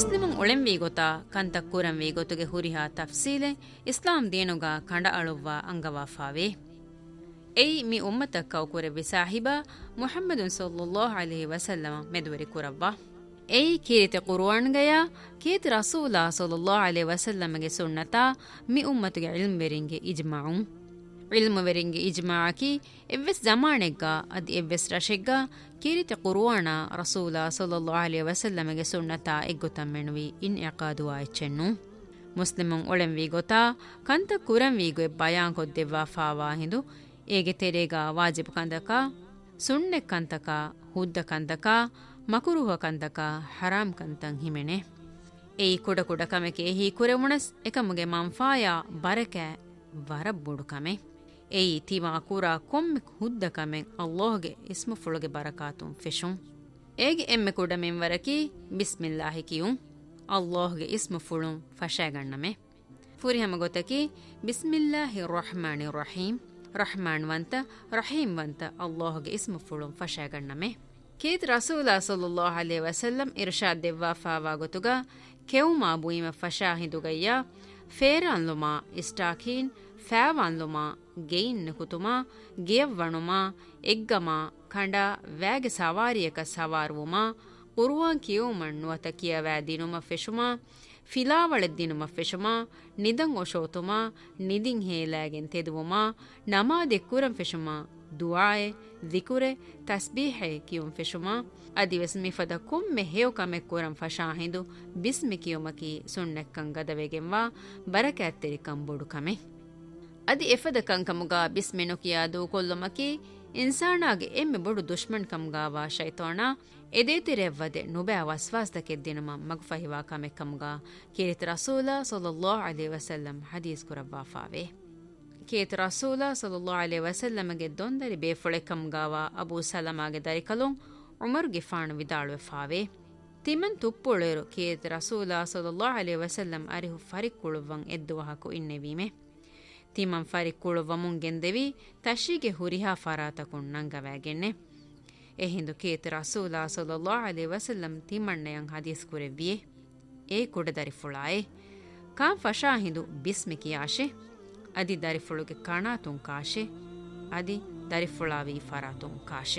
ಮುಸ್ಲಿಮುನ್ ಒಳೆಂವಿ ಗೊತಾ ಕಂತ ಕುರಂವಿ ಗೊತುಗೆ ಹುರಿಹಾ ತಫ್ಸೀಲೆ ಇಸ್ಲಾಂ ದೇನುಗ ಕಂಡ ಅಳುವ್ವ ಅಂಗವಾಫಾವೆ ಎಯಿ ಮಿ ಉಮ್ಮತಕ್ಕ ಕುರೆವಿ ಸಾಹಿಬ ಮುಹಮ್ಮದುನ್ ಸಲ್ಲಲ್ಲಾಹು ಅಲೈಹಿ ವಸಲ್ಲಮ ಮೆದುವರಿ ಕುರವ್ವ ಎಯಿ ಕೀರಿತೆ ಕುರ್ಆನ್ಗಯ ಕೀತ್ ರಸೂಲ ಸಲ್ಲಲ್ಲಾಹು ಅಲೈಹಿ ವಸಲ್ಲಮಗೆ ಸುನ್ನತಾ ಮಿ ಉಮ್ಮತುಗೆ ಇಲ್ಮ್ ವೆರಿಂಗೆ ಇಜ್ಮಾಉ ಇಲ್ಮ್ ವೆರಿಂಗೆ ಇಜ್ಮಾಅಕಿ ಎವ್ವೆಸ್ ಜಮಾನೆಗ್ಗ ಅದಿ ಎವ್ವೆಸ್ ರಶೆಗ್ಗ ಕೀರಿತೆ ಕುರ್ಆನ ರಸೂಲ ಸಲ್ಲಲ್ಲಾಹು ಅಲೈಹಿ ವಸಲ್ಲಮಗೆ ಸುನ್ನತಾ ಎಗ್ಗುತಮ್ಮೆನುವಿ ಇನ್ ಇಕಾದು ಆಯ್ಚೆನ್ನು ಮುಸ್ಲಿಮುನ್ ಒಳೆಂವಿ ಗೊತಾ ಕಂತ ಕುರಂವಿಗೆ ಬಯಾನ್ ಕೊದ್ದೆವ್ವಾ ಫಾವಾ ಹಿಂದು ಏಗೆ ತೆರೆಗ ವಾಜಿಬ್ ಕಂದಕ ಸುಣ್ಣೆ ಕಂತಕ ಹುದ್ದ ಕಂತಕ ಮಕುರುಹ ಕಂತಕ ಹರಾಮ್ ಕಂತಂ ಹಿಮೆನೆ ಏಯಿ ಕುಡ ಕುಡ ಕಮೆಕೆ ಹಿ ಕುರೆ ಮುಣಸ್ ಎಕಮಗೆ ಮಂಫಾಯ ಬರಕೆ ವರಬ್ಬುಡು ಕಮೆ ಏಯಿ ತಿಮಾ ಕುರ ಕೊಮ್ಮೆ ಹುದ್ದ ಕಮೆ ಅಲ್ಲಾಹ್ಗೆ ಇಸ್ಮು ಫುಳುಗೆ ಬರಕಾತುಂ ಫಿಶುಂ ಏಗೆ ಎಮ್ಮೆ ಕುಡ ಮೆಂವರಕಿ ಬಿಸ್ಮಿಲ್ಲಾಹಿ ಕಿಯುಂ ಅಲ್ಲಾಹ್ಗೆ ಇಸ್ಮು ಫುಳುಂ ಫಶಾಗಣ್ಣಮೆ ಫುರಿಹಮ ಗೊತ್ತಕಿ ಬಿಸ್ಮಿಲ್ಲಾಹಿ ರಹಮಾನಿ Rahim Rahman ವಂತ Rahim ವಂತ ಅಲ್ಲಾಹ್ಗೆ ಇಸ್ಮು ಫುಳುಂ ಫಶಾಗಣ್ಣಮೆ Keith ರಸೂಲ ಸಲ್ಲಲ್ಲಾಹು ಅಲೈಹಿ ವಸಲ್ಲಂ Irshad ದೆವ್ವಾ fava ಗೊತುಗ ಕೆವುಮಾ ಬುಯಿಮ ಫಶಾ ಹಿಂದುಗಯ್ಯ ಫೇರಾನ್ ಲುಮಾ ಇಸ್ಟಾಕೀನ್ ಫෑವಾನ್ ಲುಮಾ gain ಕುತುಮಾ ಗಿಯವ್ವಣುಮಾ ಎಗ್ಗಮಾ ಖಂಡ ವ್ಯಾಗೆ ಸವಾರಿಯಕ ಸವಾರುವುಮಾ ಕುರ್ವಾನ್ ಕಿಯೋಮಣ್ ನುವತ ಕಿಯವෑ ದಿನುಮ ಫೆಶುಮಾ ಫಿಲಾವಳೆದ್ದಿನುಮ ಫೆಶುಮಾ ನಿದಂ ಒಶೋತುಮಾ ನಿದಿಂ ಹೇಲಾಗೆನ್ ತೆದುವುಮಾ ನಮಾದೆ ಕುರಂ ಫೆಶುಮಾ ದುಆಯೆ ದಿಕುರೆ ತಸ್ಬೀಹೆ ಕಿಯುಂ ಫೆಶುಮಾ ಅದಿವೆಸ್ ಮಿಫದ ಕೊಮ್ಮೆ ಹೇವಕಮೆ ಕುರಂ ಫಶಾಹಿಂದು ಬಿಸ್ಮಿ ಕಿಯುಮಕಿ ಸುಣ್ಣೆಕ್ಕಂ ಗದವೆಗೆಂವಾ ಬರಕ್ಯಾತ್ತೆರಿ ಕಂಬೊಡು ಕಮೆ ಅದಿ ಎಫದ ಕಂಕಮುಗ ಬಿಸ್ಮೆನು ಕಿಯಾದು ಕೊಲ್ಲುಮಕಿ ಇನ್ಸಾನಾಗೆ ಎಮ್ಮೆ ಬೊಡು ದುಶ್ಮನ್ ಕಮ್ಗಾವಾ ಶೈತಾನ ಎದೇತಿರೆವ್ವದೆ ನುಬೆ ವಸ್ವಾಸ್ದಕೆದ್ದಿನುಮ ಮಗ್ಫಹಿವಾ ಕಮೆ ಕಮ್ಗ ಕೇರಿತ ರಸೂಲ ಸಲ್ಲಲ್ಲಾಹು ಅಲೈಹಿ ವಸಲ್ಲಂ ಹದೀಸ್ ಕುರವ್ವಾ ಫಾವೆ ಕೇತ ರಸೂಲ ಸಲ್ಲಲ್ಲಾಹು ಅಲೈಹಿ ವಸಲ್ಲಮಗೆ ದೊಂದರಿ ಬೇಫೊಳೆ ಕಮ್ಗಾವ ಅಬೂ ಸಲಮಾಗೆ ದರಿಕಲುಂ ಉಮರ್ಗೆ ಫಾಣು ವಿದಾಳುವೆ ಫಾವೆ ತಿಮನ್ ತುಪ್ಪುಳೆರು ಕೇತ ರಸೂಲ ಸಲ್ಲಲ್ಲಾಹು ಅಲೈಹಿ ವಸಲ್ಲಂ ಅರಿಹು ಫರಿಕ್ಕುಳುವಂ ಎದ್ದುವಹಕು ಇನ್ನೆವೀಮೆ ತಿಮನ್ ಫರಿಕ್ಕುಳುವಮುಂಗೆಂದೆವಿ ತಶಿಗೆ ಹುರಿಹಾ ಫರಾತಕುಂ ನಂಗವಾಗೆನ್ನೆ ಎಹಿಂದು ಕೇತ ರಸೂಲ ಸಲ್ಲಲ್ಲಾಹು ಅಲೈಹಿ ವಸಲ್ಲಂ ತಿಮಣ್ಣೆಯಂ ಹದೀಸ್ ಕುರೆವ್ವಿಯೆ ಏ ಕುಡೆ ದರಿಫುಳಾಯೆ ಕಾಂ ಫಶಾ ಹಿಂದು ಬಿಸ್ಮಿ ಕಿಯಾಶೆ ಅದಿ ದರಿಫುಳುಗೆ ಕಾಣಾತುಂ ಕಾಶೆ ಅದಿ ದರಿಫುಳಾವಿ ಫರಾತುಂ ಕಾಶೆ